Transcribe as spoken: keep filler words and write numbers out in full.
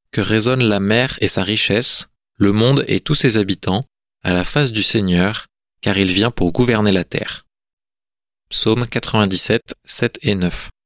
Que résonne la mer et sa richesse, le monde et tous ses habitants, à la face du Seigneur, car il vient pour gouverner la terre. Psaume quatre-vingt-dix-sept, sept et neuf.